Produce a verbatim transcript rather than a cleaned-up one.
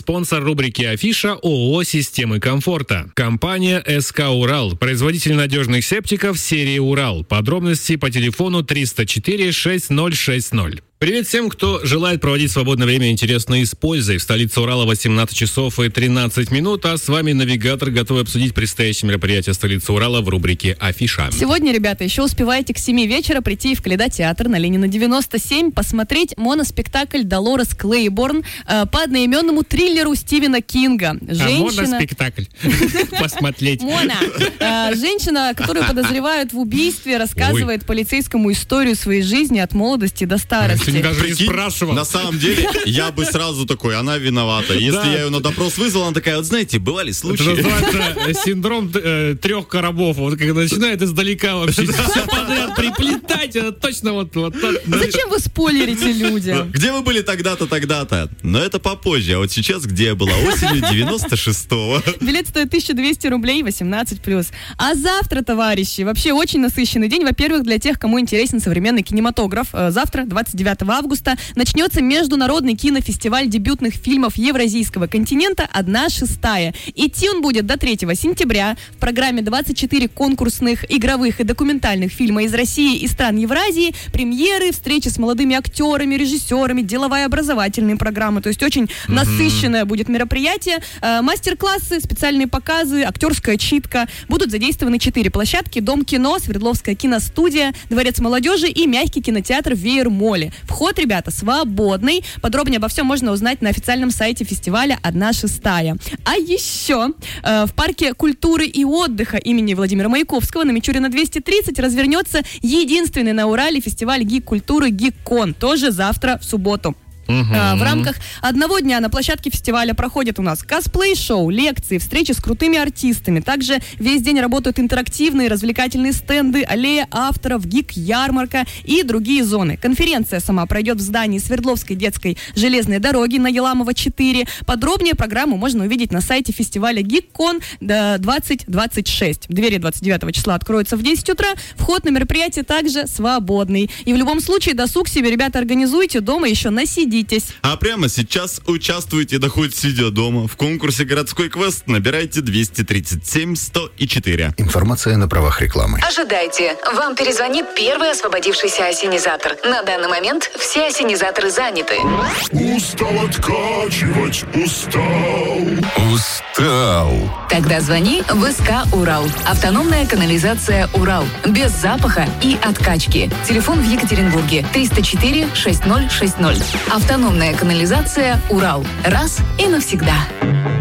Спонсор рубрики «Афиша» ООО «Системы комфорта». Компания СК «Урал». Производитель надежных септиков серии «Урал». Подробности по телефону триста четыре шесть ноль шесть ноль. Привет всем, кто желает проводить свободное время интересно и с пользой. В столице Урала восемнадцать часов и тринадцать минут, а с вами навигатор, готовый обсудить предстоящее мероприятие столицы Урала в рубрике «Афиша». Сегодня, ребята, еще успеваете к семи вечера прийти в Калейдотеатр на Ленина девяносто семь, посмотреть моноспектакль «Долорес Клейборн» э, по одноименному триллеру Стивена Кинга. Женщина... А моноспектакль посмотреть. Мона. Э, женщина, которую подозревают в убийстве, рассказывает полицейскому историю своей жизни от молодости до старости. Ты даже не спрашивал. На самом деле, я бы сразу такой, она виновата. Если Да. я ее на допрос вызвал, она такая, вот знаете, бывали Это случаи. называется синдром э, трех коробов. Вот когда начинает издалека вообще все подряд приплетать, это точно вот, вот так. Зачем вы спойлерите людям? Где вы были тогда-то, тогда-то? Но это попозже. А вот сейчас где я была? Осенью девяносто шестого. Билет стоит тысяча двести рублей, восемнадцать плюс. А завтра, товарищи, вообще очень насыщенный день. Во-первых, для тех, кому интересен современный кинематограф. Э, Завтра, двадцать девятого августа, начнется международный кинофестиваль дебютных фильмов Евразийского континента «Одна шестая». Идти он будет до третьего сентября. В программе двадцать четыре конкурсных, игровых и документальных фильма из России и стран Евразии, премьеры, встречи с молодыми актерами, режиссерами, деловая образовательные программы. То есть очень mm-hmm. насыщенное будет мероприятие. Э, мастер-классы, специальные показы, актерская читка. Будут задействованы четыре площадки: Дом кино, Свердловская киностудия, Дворец молодежи и мягкий кинотеатр Веер Молли. Вход, ребята, свободный. Подробнее обо всем можно узнать на официальном сайте фестиваля «Одна шестая». А еще э, в парке культуры и отдыха имени Владимира Маяковского на Мичурина двести тридцать развернется единственный на Урале фестиваль гик-культуры «Гик-кон». Тоже завтра, в субботу. Uh-huh. В рамках одного дня на площадке фестиваля проходят у нас косплей-шоу, лекции, встречи с крутыми артистами. Также весь день работают интерактивные развлекательные стенды, аллея авторов, гик-ярмарка и другие зоны. Конференция сама пройдет в здании Свердловской детской железной дороги на Еламова четыре. Подробнее программу можно увидеть на сайте фестиваля «Гик-кон» двадцать двадцать шесть. Двери двадцать девятого числа откроются в десять утра. Вход на мероприятие также свободный. И в любом случае досуг себе, ребята, организуйте дома, еще насидите. А прямо сейчас участвуйте, да хоть сидя дома. В конкурсе «Городской квест» набирайте двести тридцать семь сто четыре. Информация на правах рекламы. Ожидайте. Вам перезвонит первый освободившийся осенизатор. На данный момент все осенизаторы заняты. Устал откачивать, устал. Устал. Тогда звони в СК «Урал». Автономная канализация «Урал». Без запаха и откачки. Телефон в Екатеринбурге триста четыре шесть ноль шесть ноль. Автономная канализация «Урал». Раз и навсегда.